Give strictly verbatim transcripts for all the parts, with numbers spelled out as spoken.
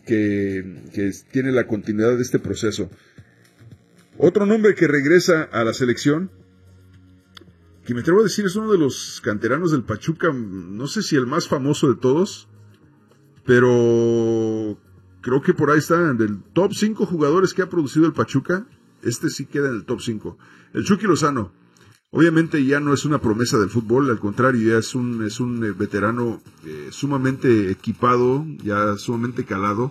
que, que tiene la continuidad de este proceso. Otro nombre que regresa a la selección, que me atrevo a decir es uno de los canteranos del Pachuca, no sé si el más famoso de todos, pero creo que por ahí está, del top cinco jugadores que ha producido el Pachuca, este sí queda en el top cinco. El Chucky Lozano, obviamente ya no es una promesa del fútbol, al contrario, ya es un, es un veterano eh, sumamente equipado, ya sumamente calado.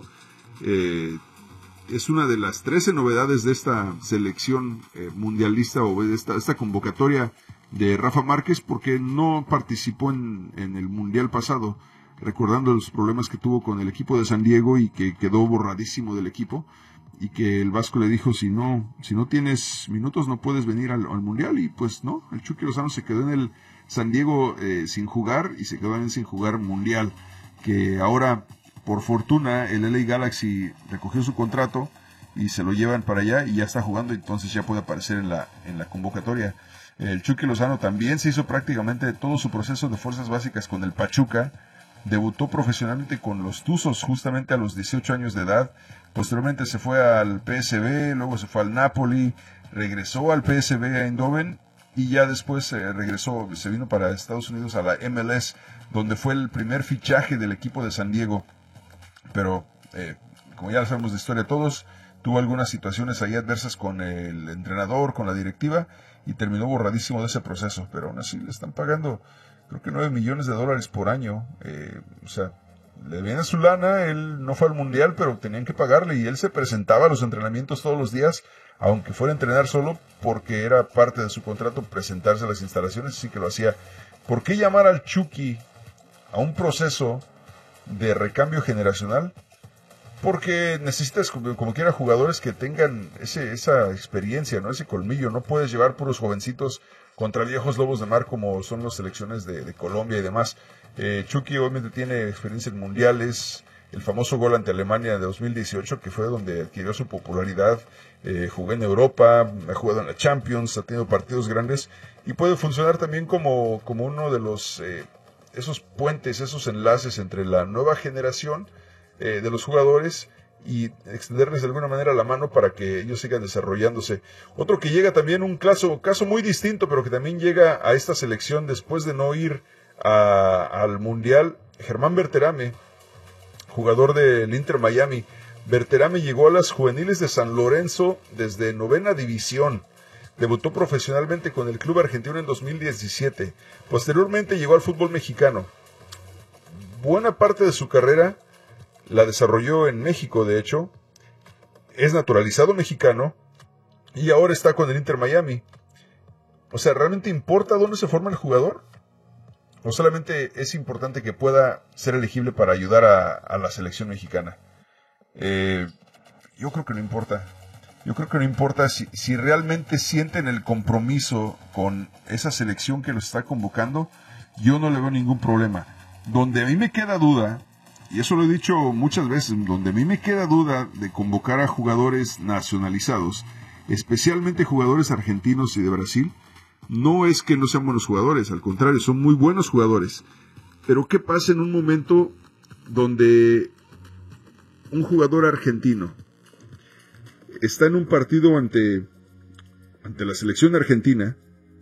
Eh, es una de las trece novedades de esta selección eh, mundialista o de esta, esta convocatoria de Rafa Márquez, porque no participó en, en el mundial pasado, recordando los problemas que tuvo con el equipo de San Diego y que quedó borradísimo del equipo, y que el Vasco le dijo, si no, si no tienes minutos no puedes venir al, al mundial, y pues no, el Chucky Lozano se quedó en el San Diego eh, sin jugar, y se quedó también sin jugar mundial, que ahora, por fortuna, el L A Galaxy recogió su contrato y se lo llevan para allá y ya está jugando, entonces ya puede aparecer en la, en la convocatoria. El Chucky Lozano también se hizo prácticamente todo su proceso de fuerzas básicas con el Pachuca, debutó profesionalmente con los Tuzos justamente a los dieciocho años de edad, posteriormente se fue al P S V, luego se fue al Napoli, regresó al P S V Eindhoven y ya después eh, regresó, se vino para Estados Unidos a la M L S, donde fue el primer fichaje del equipo de San Diego, pero eh, como ya sabemos de historia todos, tuvo algunas situaciones ahí adversas con el entrenador, con la directiva, y terminó borradísimo de ese proceso, pero aún así le están pagando creo que nueve millones de dólares por año, eh, o sea, le viene su lana, él no fue al mundial, pero tenían que pagarle, y él se presentaba a los entrenamientos todos los días, aunque fuera a entrenar solo, porque era parte de su contrato presentarse a las instalaciones, así que lo hacía. ¿Por qué llamar al Chucky a un proceso de recambio generacional? Porque necesitas, como, como quiera, jugadores que tengan ese, esa experiencia, ¿no? Ese colmillo. No puedes llevar puros jovencitos contra viejos lobos de mar como son las selecciones de, de Colombia y demás. Eh, Chucky obviamente tiene experiencia en mundiales, el famoso gol ante Alemania de dos mil dieciocho, que fue donde adquirió su popularidad. Eh, jugó en Europa, ha jugado en la Champions, ha tenido partidos grandes y puede funcionar también como, como uno de los eh, esos puentes, esos enlaces entre la nueva generación eh, de los jugadores y extenderles de alguna manera la mano para que ellos sigan desarrollándose. Otro que llega también, un caso, caso muy distinto, pero que también llega a esta selección después de no ir a, al Mundial, Germán Berterame, jugador del Inter Miami. Berterame llegó a las juveniles de San Lorenzo desde novena división. Debutó profesionalmente con el club argentino en dos mil diecisiete. Posteriormente llegó al fútbol mexicano. Buena parte de su carrera la desarrolló en México, de hecho. Es naturalizado mexicano y ahora está con el Inter Miami. O sea, ¿realmente importa dónde se forma el jugador? ¿O solamente es importante que pueda ser elegible para ayudar a, a la selección mexicana? Eh, yo creo que no importa. Yo creo que no importa si, si realmente sienten el compromiso con esa selección que los está convocando. Yo no le veo ningún problema. Donde a mí me queda duda, y eso lo he dicho muchas veces, donde a mí me queda duda de convocar a jugadores nacionalizados, especialmente jugadores argentinos y de Brasil, no es que no sean buenos jugadores, al contrario, son muy buenos jugadores. Pero ¿qué pasa en un momento donde un jugador argentino está en un partido ante, ante la selección argentina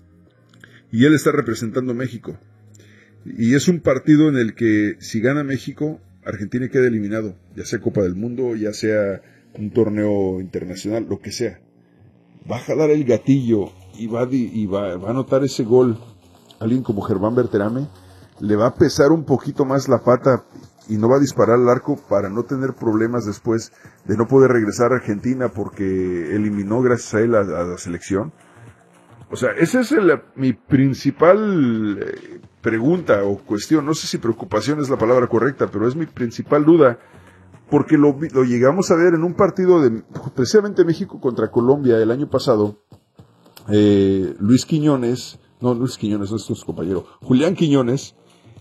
y él está representando a México? Y es un partido en el que si gana México, Argentina queda eliminado, ya sea Copa del Mundo, ya sea un torneo internacional, lo que sea. Va a jalar el gatillo y va, y va, va a anotar ese gol. Alguien como Germán Berterame le va a pesar un poquito más la pata y no va a disparar al arco para no tener problemas después de no poder regresar a Argentina porque eliminó gracias a él a, a la selección. O sea, esa es el, mi principal eh, pregunta o cuestión. No sé si preocupación es la palabra correcta, pero es mi principal duda. Porque lo, lo llegamos a ver en un partido de precisamente México contra Colombia el año pasado. Eh, Luis Quiñones, no Luis Quiñones, no es su compañero, Julián Quiñones,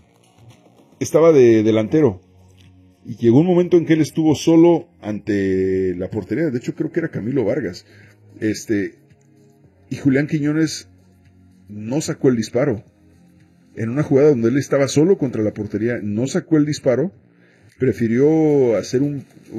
estaba de delantero. Y llegó un momento en que él estuvo solo ante la portería. De hecho, creo que era Camilo Vargas. Este... Y Julián Quiñones no sacó el disparo. En una jugada donde él estaba solo contra la portería, no sacó el disparo. Prefirió hacer un,